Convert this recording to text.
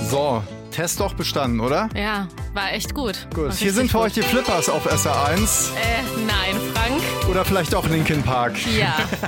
So, Test doch bestanden, oder? Ja, war echt gut. Gut. Hier sind für euch die Flippers auf SR1. Nein, Frank. Oder vielleicht auch Linkin Park. Ja.